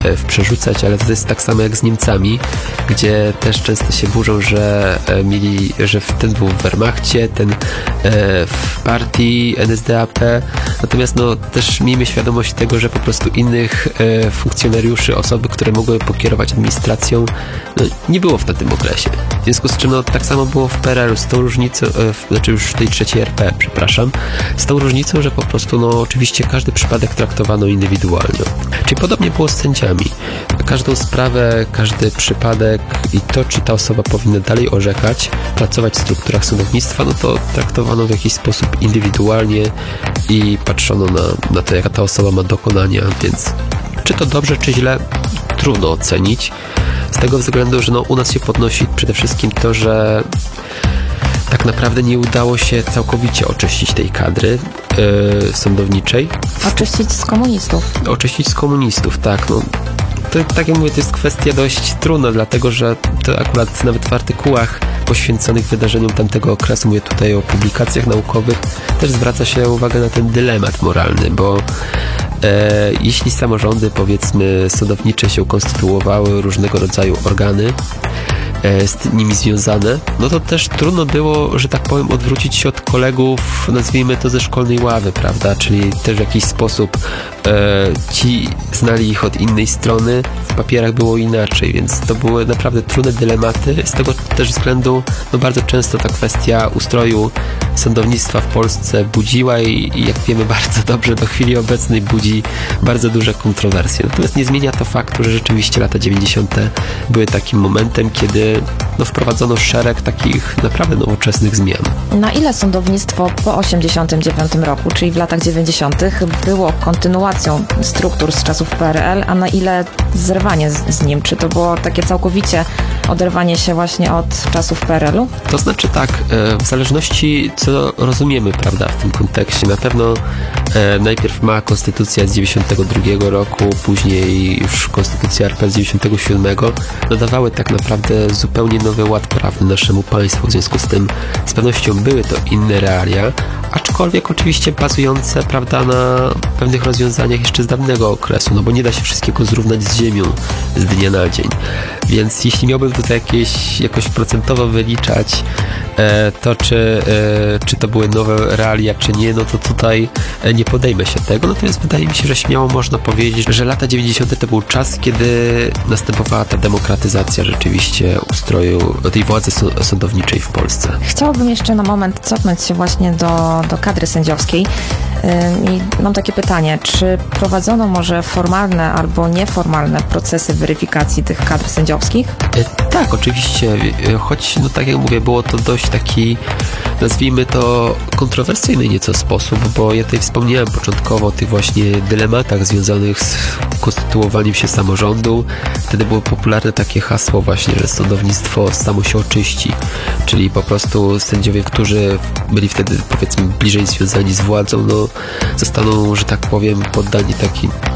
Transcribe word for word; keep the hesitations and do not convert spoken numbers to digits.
wprzerzucać, ale to jest tak samo jak z Niemcami, gdzie też często się burzą, że mieli, że ten był w Wehrmachcie, ten w partii N S D A P, natomiast no też miejmy świadomość tego, że po prostu innych funkcjonariuszy, osoby, które mogły pokierować administracją, no, nie było w tym okresie. W związku z czym no, tak samo było w P R L-u, z tą różnicą, e, znaczy już w tej trzeciej R P, przepraszam, z tą różnicą, że po prostu no oczywiście każdy przypadek traktowano indywidualnie. Czyli podobnie było z sędziami. Każdą sprawę, każdy przypadek i to, czy ta osoba powinna dalej orzekać, pracować w strukturach sądownictwa, no to traktowano w jakiś sposób indywidualnie i patrzono na, na to, jaka ta osoba ma dokonania, więc czy to dobrze, czy źle, trudno ocenić. Z tego względu, że no, u nas się podnosi przede wszystkim to, że tak naprawdę nie udało się całkowicie oczyścić tej kadry yy, sądowniczej. Oczyścić z komunistów. Oczyścić z komunistów, tak. No. To, tak jak mówię, to jest kwestia dość trudna, dlatego że to akurat nawet w artykułach poświęconych wydarzeniom tamtego okresu, mówię tutaj o publikacjach naukowych, też zwraca się uwagę na ten dylemat moralny, bo e, jeśli samorządy, powiedzmy, sądownicze się konstytuowały, różnego rodzaju organy e, z nimi związane, no to też trudno było, że tak powiem, odwrócić się od kolegów, nazwijmy to ze szkolnej ławy, prawda, czyli też w jakiś sposób e, ci znali ich od innej strony, w papierach było inaczej, więc to były naprawdę trudne dylematy, z tego też względu no bardzo często ta kwestia ustroju sądownictwa w Polsce budziła i, i jak wiemy bardzo dobrze do chwili obecnej budzi bardzo duże kontrowersje. Natomiast nie zmienia to faktu, że rzeczywiście lata dziewięćdziesiąte były takim momentem, kiedy no, wprowadzono szereg takich naprawdę nowoczesnych zmian. Na ile sądownictwo po osiemdziesiątym dziewiątym roku, czyli w latach dziewięćdziesiątych było kontynuacją struktur z czasów P R L, a na ile zerwanie z, z nim? Czy to było takie całkowicie oderwanie się właśnie od czasów P R L-u? To znaczy tak, w zależności co rozumiemy, prawda, w tym kontekście. Na pewno e, najpierw mała konstytucja z dziewięćdziesiątego drugiego roku, później już konstytucja R P z dziewięćdziesiątego siódmego nadawały tak naprawdę zupełnie nowy ład prawny naszemu państwu. W związku z tym z pewnością były to inne realia, aczkolwiek oczywiście bazujące, prawda, na pewnych rozwiązaniach jeszcze z dawnego okresu, no bo nie da się wszystkiego zrównać z ziemią z dnia na dzień. Więc jeśli miałbym tutaj jakieś, jakoś procentowo wyliczać e, to, czy, e, czy to były nowe realia, czy nie, no to tutaj e, nie podejmę się tego. Natomiast wydaje mi się, że śmiało można powiedzieć, że lata dziewięćdziesiąte to był czas, kiedy następowała ta demokratyzacja rzeczywiście ustroju tej władzy sądowniczej w Polsce. Chciałabym jeszcze na moment cofnąć się właśnie do, do kadry sędziowskiej. I mam takie pytanie, czy prowadzono może formalne albo nieformalne procesy weryfikacji tych kadr sędziowskich? E, tak, oczywiście, choć no tak jak mówię, było to dość taki, nazwijmy to, kontrowersyjny nieco sposób, bo ja tutaj wspomniałem początkowo o tych właśnie dylematach związanych z konstytuowaniem się samorządu. Wtedy było popularne takie hasło właśnie, że sądownictwo samo się oczyści, czyli po prostu sędziowie, którzy byli wtedy, powiedzmy, bliżej związani z władzą, no zostaną, że tak powiem, poddani takim